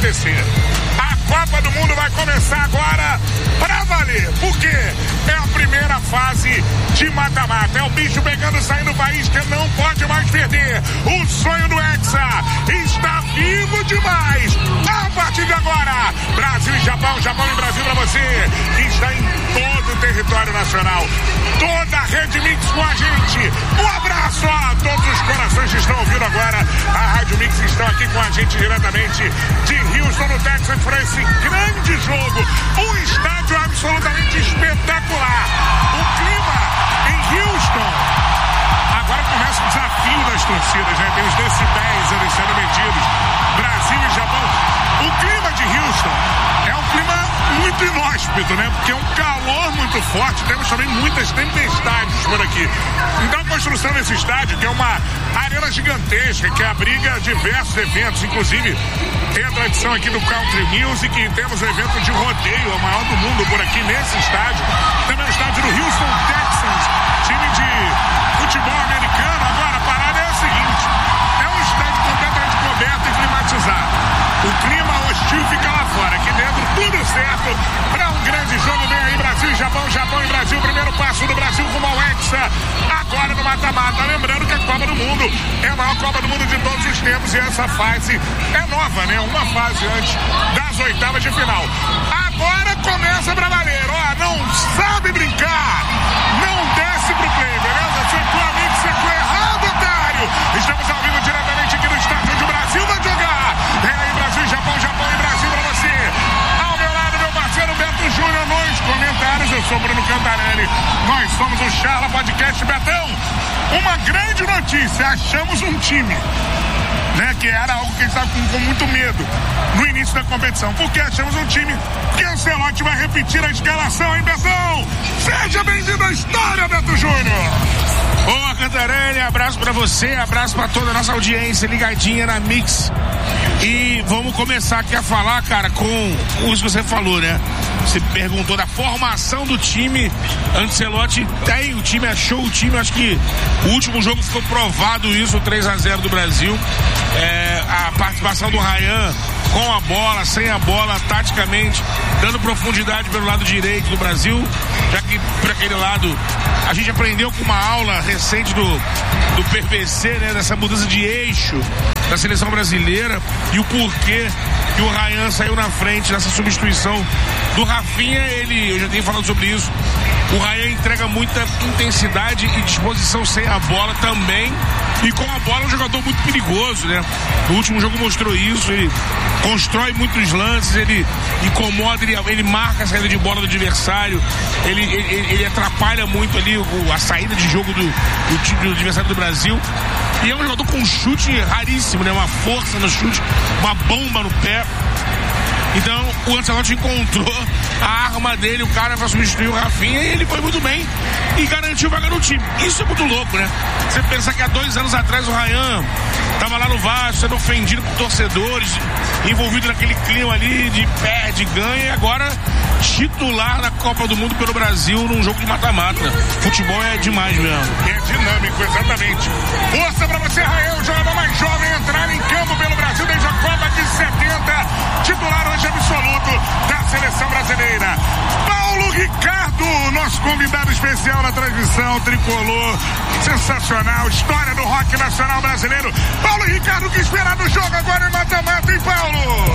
acontecer. A Copa do Mundo vai começar agora pra valer. Por quê? É a primeira fase de mata-mata. É o bicho pegando, saindo do país que não pode mais perder. O sonho do Hexa está vivo demais. A partir de agora, Brasil e Japão, Japão e Brasil pra você, que está em todo o território nacional. Toda a Rede Mix com a gente. Um abraço a todos os corações que estão ouvindo agora. A Rádio Mix estão aqui com a gente diretamente de Houston, no Texas, para esse grande jogo. Um estádio absolutamente espetacular. O clima em Houston. Agora começa o desafio das torcidas, né? Tem os decibéis ali sendo medidos. Brasil e Japão. O clima de Houston é um clima muito inóspito, né? Porque é um calor muito forte. Temos também muitas tempestades por aqui. Então a construção desse estádio, que é uma arena gigantesca, que abriga diversos eventos, inclusive tem a tradição aqui do Country Music, e temos o evento de rodeio, o maior do mundo por aqui nesse estádio. Também o estádio do Houston Texans, time de futebol americano. Agora a parada é a seguinte: é um estádio completamente coberto e climatizado. O clima hostil fica lá fora. Aqui dentro tudo certo para um grande jogo. Vem aí Brasil e Japão, Japão e Brasil. Primeiro passo do Brasil rumo ao Hexa. Agora no mata-mata. Lembrando que a Copa do Mundo é a maior Copa do Mundo de todos os tempos. E essa fase é nova, né? Uma fase antes das oitavas de final. Agora começa pra valer. Ó, não sabe brincar, não desce pro play, beleza? Secou a mix, secou errado, otário. Estamos ao vivo diretamente aqui no estádio onde o Brasil vai jogar. Vem aí Brasil, Japão, Japão e Brasil pra você. Ao meu lado, meu parceiro Beto Júnior nos comentários. Eu sou Bruno Cantarelli. Nós somos o Charla Podcast. Betão, uma grande notícia. Achamos um time, né, que era algo que a gente estava com muito medo no início da competição. Porque achamos um time que Ancelotti vai repetir a escalação, hein, Betão? Seja bem-vindo à história, Beto Júnior. Boa, Cantarelli, abraço pra você, abraço pra toda a nossa audiência ligadinha na Mix. E vamos começar aqui a falar, cara, com isso que você falou, né? Você perguntou da formação do time. Ancelotti tem o time, achou o time. Acho que o último jogo ficou provado isso, o 3-0 do Brasil. A participação do Ryan com a bola, sem a bola, taticamente, dando profundidade pelo lado direito do Brasil, já que por aquele lado a gente aprendeu com uma aula recente do PPC, né, dessa mudança de eixo da seleção brasileira e o porquê que o Ryan saiu na frente nessa substituição do Rafinha. Eu já tenho falado sobre isso. O Ryan entrega muita intensidade e disposição sem a bola também. E com a bola é um jogador muito perigoso, né? No último jogo mostrou isso. Ele constrói muitos lances, ele incomoda, ele marca a saída de bola do adversário. Ele atrapalha muito ali a saída de jogo do time do adversário do Brasil. E é um jogador com um chute raríssimo, né? Uma força no chute, uma bomba no pé. Então o Ancelotti encontrou a arma dele, o cara para substituir o Rafinha, e ele foi muito bem e garantiu vaga no time. Isso é muito louco, né? Você pensar que há 2 anos atrás o Ryan tava lá no Vasco, sendo ofendido por torcedores, envolvido naquele clima ali de perde, ganha, e agora titular na Copa do Mundo pelo Brasil num jogo de mata-mata. Futebol é demais mesmo. É dinâmico, exatamente. Força pra você, Ryan, o jogador mais jovem, entrar em campo pelo Brasil desde a Copa de 70, titular hoje absoluto da seleção brasileira. Paulo Ricardo, nosso convidado especial na transmissão tricolor, sensacional, história do rock nacional brasileiro. Paulo Ricardo, que espera no jogo agora em mata-mata, hein, Paulo?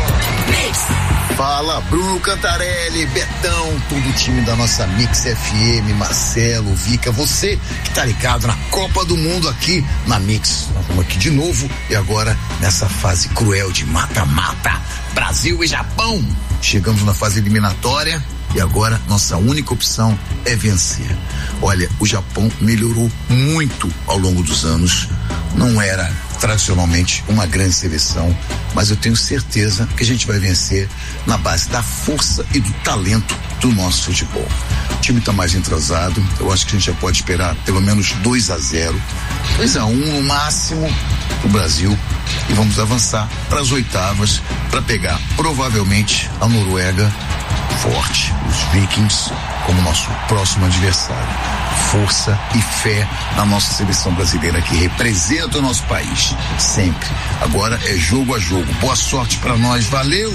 Fala, Bruno Cantarelli, Betão, todo o time da nossa Mix FM, Marcelo, Vica, você que tá ligado na Copa do Mundo aqui na Mix. Nós estamos aqui de novo e agora nessa fase cruel de mata-mata, Brasil e Japão. Chegamos na fase eliminatória e agora nossa única opção é vencer. Olha, o Japão melhorou muito ao longo dos anos. Não era tradicionalmente uma grande seleção, mas eu tenho certeza que a gente vai vencer na base da força e do talento do nosso futebol. O time está mais entrosado, eu acho que a gente já pode esperar pelo menos 2-0, 2-1 no máximo do Brasil, e vamos avançar para as oitavas para pegar provavelmente a Noruega forte, os Vikings como nosso próximo adversário. Força e fé na nossa seleção brasileira que representa o nosso país, sempre. Agora é jogo a jogo. Boa sorte pra nós, valeu!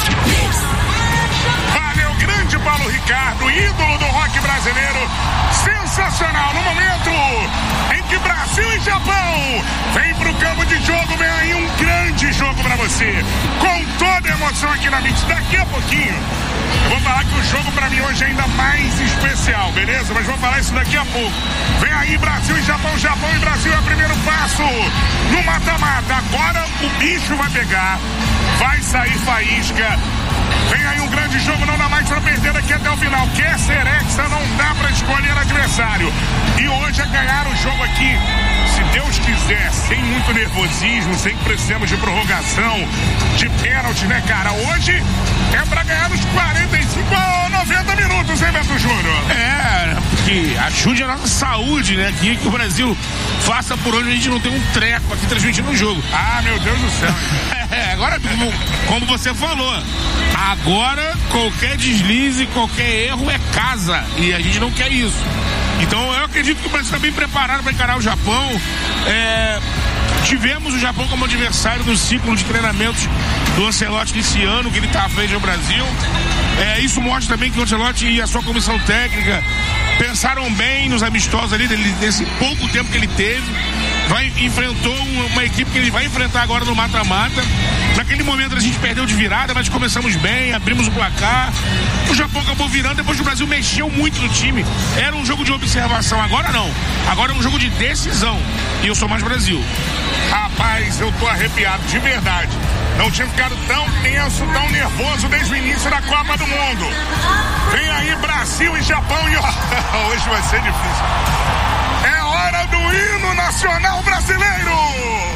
Valeu, grande Paulo Ricardo, ídolo do rock brasileiro, sensacional, no momento em que Brasil e Japão vem pro campo de jogo, vem aí um grande jogo pra você, com toda a emoção aqui na Mix. Daqui a pouquinho eu vou falar que o jogo pra mim hoje é ainda mais especial, beleza? Mas vou falar isso daqui a pouco. Vem aí Brasil e Japão, Japão e Brasil é o primeiro passo no mata-mata. Agora o bicho vai pegar, vai sair faísca. Vem aí um grande jogo, não dá mais pra perder daqui até o final. Quer ser hexa, não dá pra escolher adversário. E hoje é ganhar o jogo aqui, se Deus quiser, sem muito nervosismo, sem que precisemos de prorrogação, de pênalti, né, cara? Hoje é pra ganhar os 45 ou 90 minutos, hein, Beto Júnior? Que ajude a nossa saúde, né? Que o Brasil faça por onde a gente não tem um treco aqui transmitindo o jogo. Ah, meu Deus do céu. Agora, como você falou, agora qualquer deslize, qualquer erro é casa. E a gente não quer isso. Então eu acredito que o Brasil está bem preparado para encarar o Japão. Tivemos o Japão como adversário do ciclo de treinamentos do Ancelotti desse ano, que ele está à frente do Brasil. Isso mostra também que o Ancelotti e a sua comissão técnica pensaram bem nos amistosos ali, desse pouco tempo que ele teve. Enfrentou uma equipe que ele vai enfrentar agora no mata-mata. Naquele momento a gente perdeu de virada, mas começamos bem, abrimos o placar. O Japão acabou virando, depois o Brasil mexeu muito no time. Era um jogo de observação, agora não. Agora é um jogo de decisão. E eu sou mais Brasil. Rapaz, eu tô arrepiado, de verdade. Não tinha ficado tão tenso, tão nervoso desde o início da Copa do Mundo. Vem aí Brasil e Japão e hoje vai ser difícil. É hora do hino nacional brasileiro!